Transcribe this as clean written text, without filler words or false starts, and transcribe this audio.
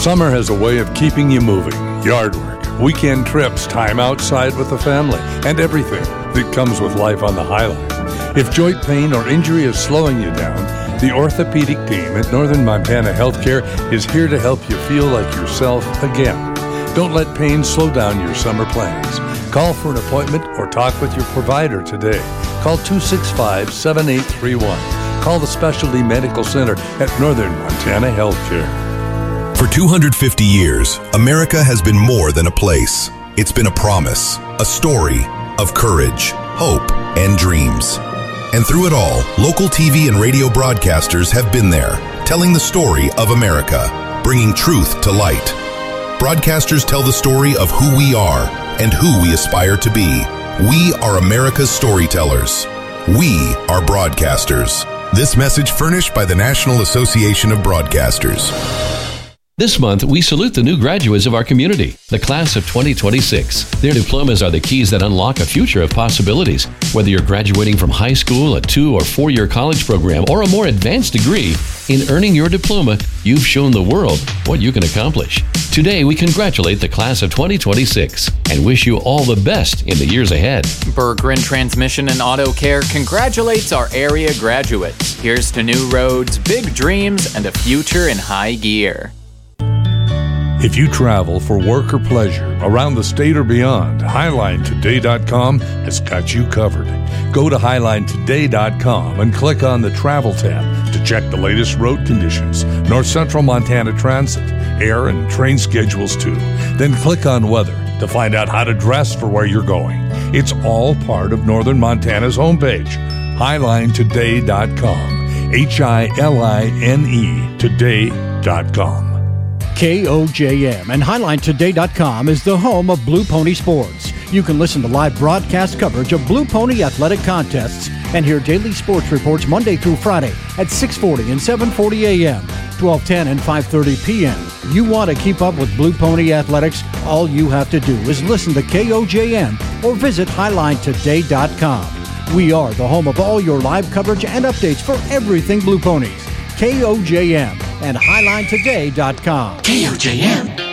Summer has a way of keeping you moving. Yard work, weekend trips, time outside with the family, and everything that comes with life on the Highline. If joint pain or injury is slowing you down, the orthopedic team at Northern Montana Healthcare is here to help you feel like yourself again. Don't let pain slow down your summer plans. Call for an appointment or talk with your provider today. Call 265-7831. Call the Specialty Medical Center at Northern Montana Healthcare. For 250 years, America has been more than a place. It's been a promise, a story of courage, hope, and dreams. And through it all, local TV and radio broadcasters have been there, telling the story of America, bringing truth to light. Broadcasters tell the story of who we are and who we aspire to be. We are America's storytellers. We are broadcasters. This message furnished by the National Association of Broadcasters. This month, we salute the new graduates of our community, the class of 2026. Their diplomas are the keys that unlock a future of possibilities. Whether you're graduating from high school, a 2- or 4-year college program, or a more advanced degree, in earning your diploma, you've shown the world what you can accomplish. Today, we congratulate the class of 2026 and wish you all the best in the years ahead. Berggren Transmission and Auto Care congratulates our area graduates. Here's to new roads, big dreams, and a future in high gear. If you travel for work or pleasure around the state or beyond, HighlineToday.com has got you covered. Go to HighlineToday.com and click on the Travel tab to check the latest road conditions, North Central Montana Transit, air and train schedules too. Then click on Weather to find out how to dress for where you're going. It's all part of Northern Montana's homepage, HighlineToday.com, HILINE Today.com. KOJM and HighlineToday.com is the home of Blue Pony Sports. You can listen to live broadcast coverage of Blue Pony athletic contests and hear daily sports reports Monday through Friday at 6:40 and 7:40 a.m., 12:10 and 5:30 p.m. You want to keep up with Blue Pony athletics? All you have to do is listen to KOJM or visit HighlineToday.com. We are the home of all your live coverage and updates for everything Blue Ponies. KOJM and HighlineToday.com. KOJM.